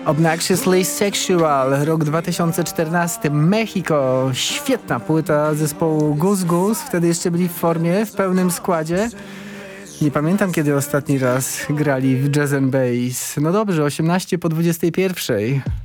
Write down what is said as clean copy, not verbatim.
Obnoxiously Sexual, rok 2014, Mexico, świetna płyta zespołu Goose Goose, wtedy jeszcze byli w formie, w pełnym składzie. Nie pamiętam, kiedy ostatni raz grali w Jazz and Bass. No dobrze, 18 po 21.